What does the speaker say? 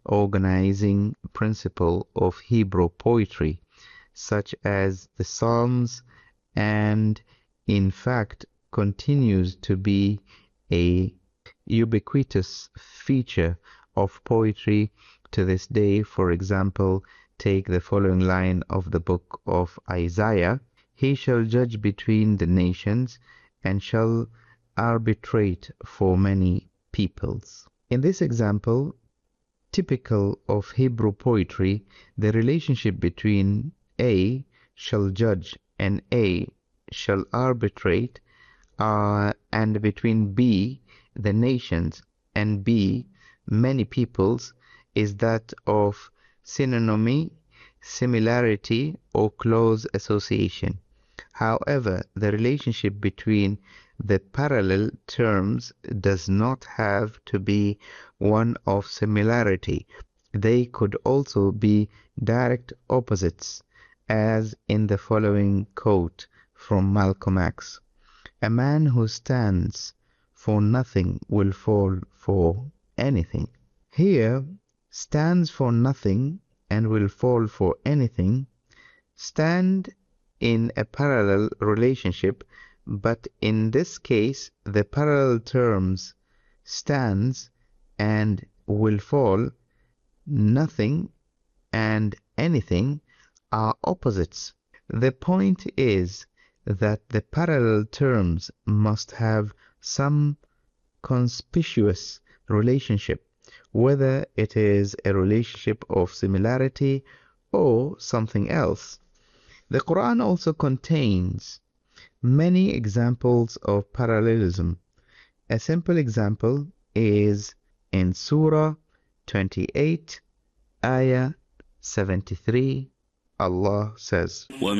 organizing principle of Hebrew poetry, such as the Psalms, and in fact continues to be a ubiquitous feature of poetry to this day. For example, take the following line of the book of Isaiah: He shall judge between the nations and shall arbitrate for many peoples. In this example, typical of Hebrew poetry, the relationship between A shall judge and A shall arbitrate, and between B, the nations, and B, many peoples, is that of synonymy, similarity, or close association. However, the relationship between the parallel terms does not have to be one of similarity. They could also be direct opposites, as in the following quote from Malcolm X: "A man who stands for nothing will fall for anything." Here, stands for nothing and will fall for anything stand in a parallel relationship, but in this case, the parallel terms stands and will fall, nothing and anything, are opposites. The point is that the parallel terms must have some conspicuous relationship, whether it is a relationship of similarity or something else. The Quran also contains many examples of parallelism. A simple example is in Surah 28, Ayah 73. Allah says,